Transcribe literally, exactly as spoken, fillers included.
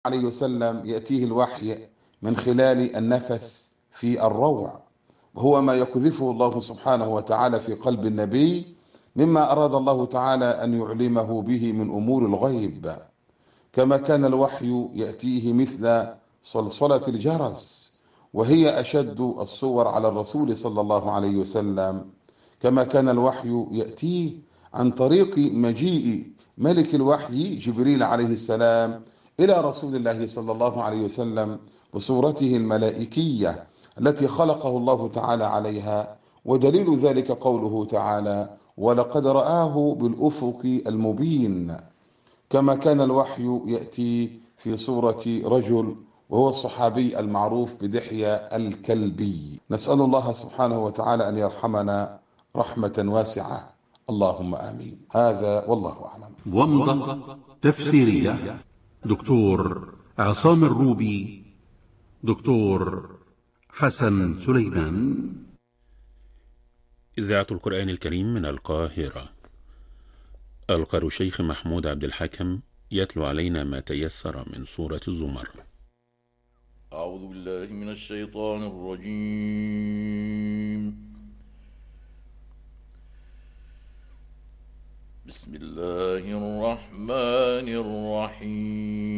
عليه وسلم يأتيه الوحي من خلال النفث في الروع، وهو ما يقذفه الله سبحانه وتعالى في قلب النبي مما أراد الله تعالى أن يعلمه به من أمور الغيب. كما كان الوحي يأتيه مثل صلصلة الجرس، وهي أشد الصور على الرسول صلى الله عليه وسلم. كما كان الوحي يأتيه عن طريق مجيء ملك الوحي جبريل عليه السلام إلى رسول الله صلى الله عليه وسلم بصورته الملائكية التي خلقه الله تعالى عليها. ودليل ذلك قوله تعالى: ولقد رآه بالأفق المبين. كما كان الوحي يأتي في صورة رجل، وهو الصحابي المعروف بدحية الكلبي. نسأل الله سبحانه وتعالى أن يرحمنا رحمة واسعة، اللهم آمين. هذا والله أعلم. ومضة تفسيرية دكتور عصام الروبي، دكتور حسن سليمان. إذاعة القرآن الكريم من القاهرة. القارئ الشيخ محمود عبد الحكم يتلو علينا ما تيسر من سورة الزمر. أعوذ بالله من الشيطان الرجيم. بسم الله الرحمن الرحيم.